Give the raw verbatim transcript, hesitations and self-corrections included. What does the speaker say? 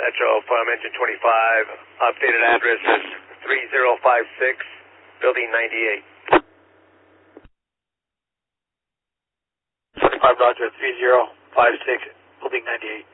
Metro from engine twenty-five. Updated address is three zero five six, building ninety-eight. twenty-five, Roger, three zero five six, building ninety-eight.